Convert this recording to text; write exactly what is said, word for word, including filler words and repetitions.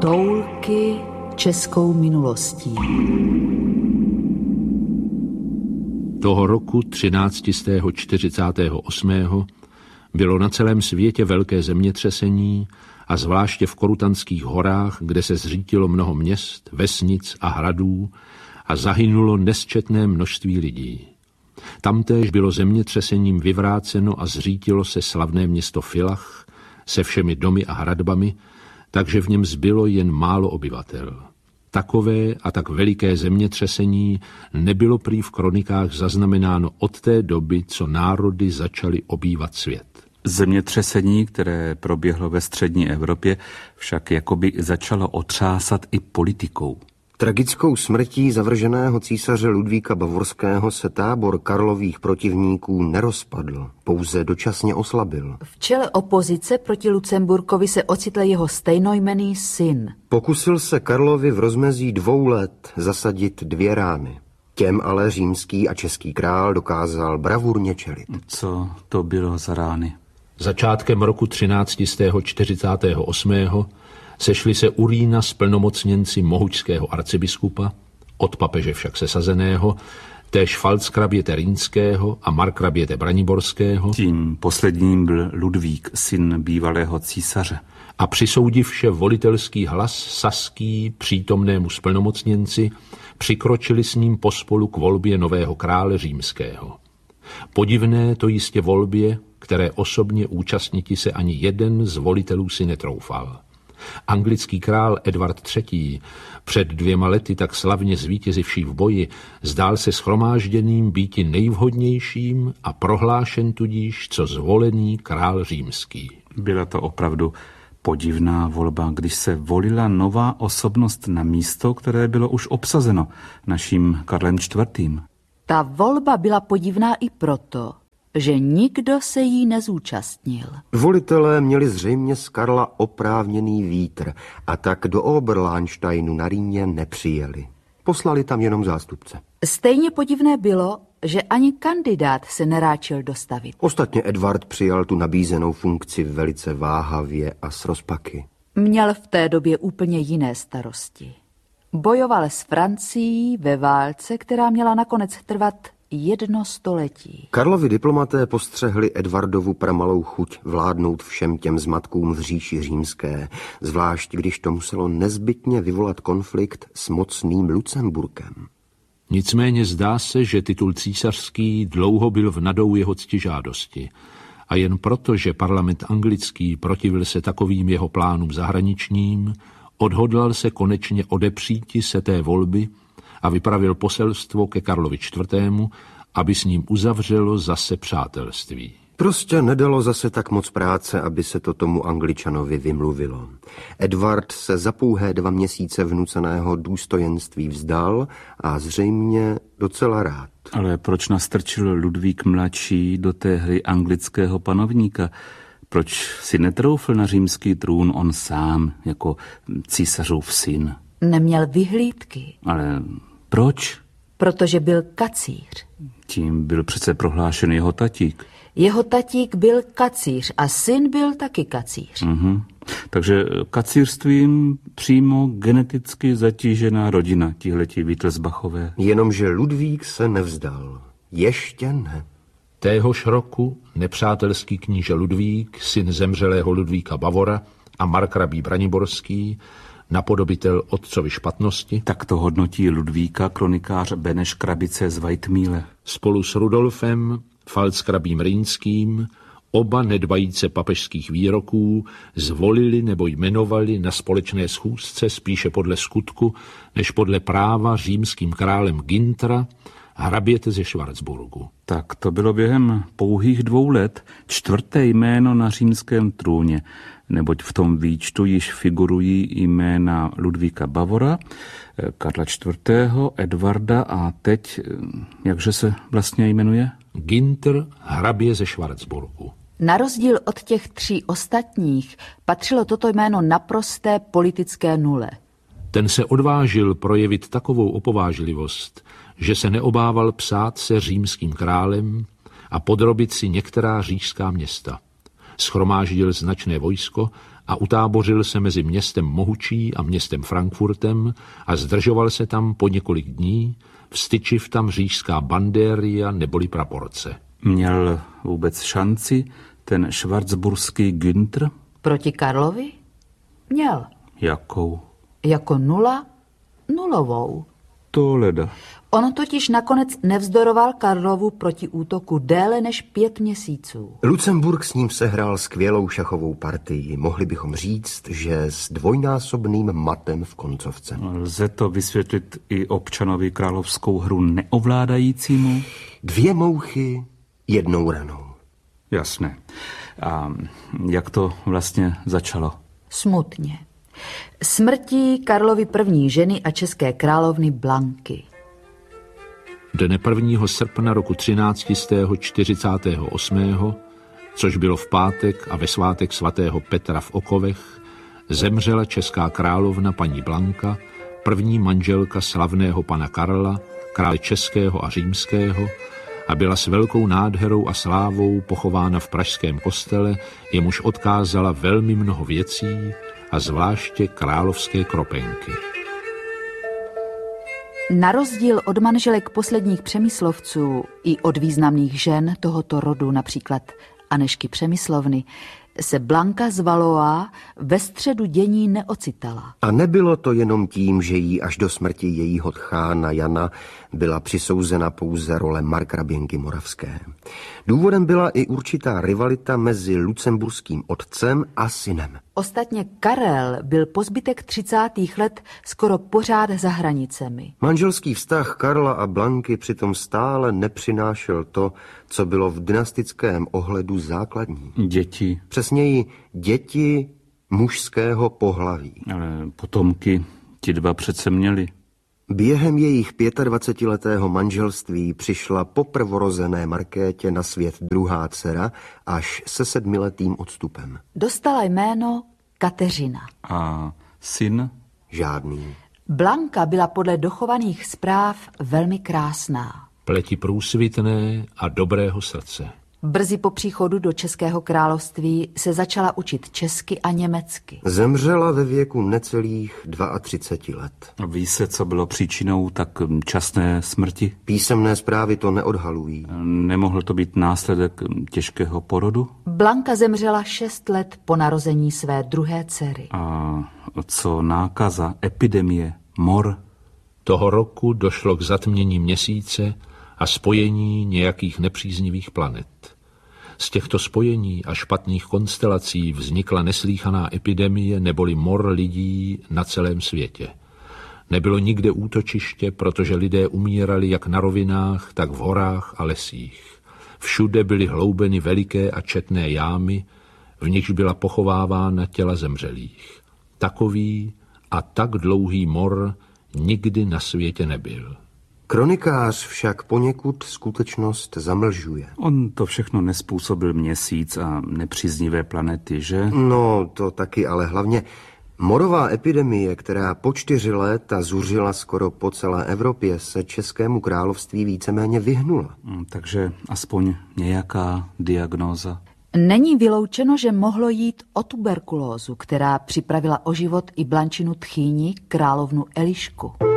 Toulky českou minulostí. Toho roku třináctistého čtyřicátého osmého bylo na celém světě velké zemětřesení a zvláště v Korutanských horách, kde se zřítilo mnoho měst, vesnic a hradů a zahynulo nesčetné množství lidí. Tamtéž bylo zemětřesením vyvráceno a zřítilo se slavné město Filach se všemi domy a hradbami, takže v něm zbylo jen málo obyvatel. Takové a tak veliké zemětřesení nebylo prý v kronikách zaznamenáno od té doby, co národy začaly obývat svět. Zemětřesení, které proběhlo ve střední Evropě, však jakoby začalo otřásat i politikou. Tragickou smrtí zavrženého císaře Ludvíka Bavorského se tábor Karlových protivníků nerozpadl, pouze dočasně oslabil. V čele opozice proti Lucemburkovi se ocitl jeho stejnojmenný syn. Pokusil se Karlovi v rozmezí dvou let zasadit dvě rány. Těm ale římský a český král dokázal bravurně čelit. Co to bylo za rány? Začátkem roku třináctistého čtyřicátého osmého sešli se u Rýna splnomocněnci mohučského arcibiskupa, od papeže však sesazeného, též Pfalzkraběte rýnského a markraběte braniborského. Tím posledním byl Ludvík, syn bývalého císaře. A přisoudivše volitelský hlas saský přítomnému splnomocněnci, přikročili s ním pospolu k volbě nového krále římského. Podivné to jistě volbě, které osobně účastniti se ani jeden z volitelů si netroufal. Anglický král Edvard třetí, před dvěma lety tak slavně zvítězivší v boji, zdál se shromážděným býti nejvhodnějším a prohlášen tudíž, co zvolený král římský. Byla to opravdu podivná volba, když se volila nová osobnost na místo, které bylo už obsazeno naším Karlem čtvrtým. Ta volba byla podivná i proto, že nikdo se jí nezúčastnil. Volitelé měli zřejmě z Karla oprávněný vítr a tak do Oberlahnsteinu na Rýně nepřijeli. Poslali tam jenom zástupce. Stejně podivné bylo, že ani kandidát se neráčil dostavit. Ostatně Edvard přijal tu nabízenou funkci velice váhavě a s rozpaky. Měl v té době úplně jiné starosti. Bojoval s Francií ve válce, která měla nakonec trvat jedno století. Karlovi diplomaté postřehli Edvardovu pramalou chuť vládnout všem těm zmatkům v říši římské, zvlášť když to muselo nezbytně vyvolat konflikt s mocným Lucemburkem. Nicméně zdá se, že titul císařský dlouho byl v nadou jeho ctižádosti a jen proto, že parlament anglický protivil se takovým jeho plánům zahraničním, odhodlal se konečně odepříti se té volby a vypravil poselstvo ke Karlovi čtvrtému, aby s ním uzavřelo zase přátelství. Prostě nedalo zase tak moc práce, aby se to tomu Angličanovi vymluvilo. Edvard se za pouhé dva měsíce vnuceného důstojenství vzdal a zřejmě docela rád. Ale proč nastrčil Ludvík mladší do té hry anglického panovníka? Proč si netroufl na římský trůn on sám, jako císařův syn? Neměl vyhlídky. Ale proč? Protože byl kacíř. Tím byl přece prohlášen jeho tatík. Jeho tatík byl kacíř a syn byl taky kacíř. Mhm. Takže kacířstvím přímo geneticky zatížená rodina, tihleti Wittelsbachové. Jenomže Ludvík se nevzdal. Ještě ne. Téhož roku nepřátelský kníže Ludvík, syn zemřelého Ludvíka Bavora a markrabí braniborský, napodobitel otcovi špatnosti, tak to hodnotí Ludvíka kronikář Beneš Krabice z Weitmíle. Spolu s Rudolfem, Pfalzkrabím rýnským, oba nedbajíce papežských výroků zvolili nebo jmenovali na společné schůzce spíše podle skutku, než podle práva římským králem Gintra, hraběte ze Schwarzburgu. Tak to bylo během pouhých dvou let čtvrté jméno na římském trůně, neboť v tom výčtu již figurují jména Ludvíka Bavora, Karla čtvrtého, Edvarda a teď, jakže se vlastně jmenuje? Ginter, hrabě ze Schwarzburgu. Na rozdíl od těch tří ostatních patřilo toto jméno naprosté politické nule. Ten se odvážil projevit takovou opovážlivost, že se neobával psát se římským králem a podrobit si některá říšská města. Schromáždil značné vojsko a utábořil se mezi městem Mohučí a městem Frankfurtem a zdržoval se tam po několik dní, vstyčiv tam říšská bandéria neboli praporce. Měl vůbec šanci ten švarcburský Günther? Proti Karlovi? Měl. Jakou? Jako nula nulovou. To leda. On totiž nakonec nevzdoroval Karlovu proti útoku déle než pět měsíců. Lucemburk s ním sehrál skvělou šachovou partii. Mohli bychom říct, že s dvojnásobným matem v koncovce. Lze to vysvětlit i občanovi královskou hru neovládajícímu? Dvě mouchy jednou ranou. Jasné. A jak to vlastně začalo? Smutně. Smrtí Karlovy první ženy a české královny Blanky. Dne prvního srpna roku třináct set čtyřicet osm, což bylo v pátek a ve svátek svatého Petra v Okovech, zemřela česká královna paní Blanka, první manželka slavného pana Karla, krále českého a římského, a byla s velkou nádherou a slávou pochována v pražském kostele, jemuž odkázala velmi mnoho věcí a zvláště královské kropenky. Na rozdíl od manželek posledních Přemyslovců i od významných žen tohoto rodu, například Anežky Přemyslovny, se Blanka z Valois ve středu dění neocitala. A nebylo to jenom tím, že jí až do smrti jejího tchána Jana byla přisouzena pouze role markraběnky Moravské. Důvodem byla i určitá rivalita mezi lucemburským otcem a synem. Ostatně Karel byl po zbytek třicátých let skoro pořád za hranicemi. Manželský vztah Karla a Blanky přitom stále nepřinášel to, co bylo v dynastickém ohledu základní. Děti. Přesněji děti mužského pohlaví. Ale potomky ti dva přece měli. Během jejich dvacetiletého manželství přišla po prvorozené Markétě na svět druhá dcera až se sedmiletým odstupem. Dostala jméno Kateřina. A syn? Žádný. Blanka byla podle dochovaných zpráv velmi krásná. Pleti průsvitné a dobrého srdce. Brzy po příchodu do Českého království se začala učit česky a německy. Zemřela ve věku necelých třiceti dvou let. Ví se, co bylo příčinou tak časné smrti? Písemné zprávy to neodhalují. Nemohl to být následek těžkého porodu? Blanka zemřela šest let po narození své druhé dcery. A co nákaza, epidemie, mor? Toho roku došlo k zatmění měsíce a spojení nějakých nepříznivých planet. Z těchto spojení a špatných konstelací vznikla neslýchaná epidemie neboli mor lidí na celém světě. Nebylo nikde útočiště, protože lidé umírali jak na rovinách, tak v horách a lesích. Všude byly hloubeny veliké a četné jámy, v nichž byla pochovávána těla zemřelých. Takový a tak dlouhý mor nikdy na světě nebyl. Kronikář však poněkud skutečnost zamlžuje. On to všechno nespůsobil měsíc a nepříznivé planety, že? No, to taky, ale hlavně morová epidemie, která po čtyři léta zuřila skoro po celé Evropě, se Českému království víceméně vyhnula. Takže aspoň nějaká diagnóza. Není vyloučeno, že mohlo jít o tuberkulózu, která připravila o život i Blančinu tchýni, královnu Elišku.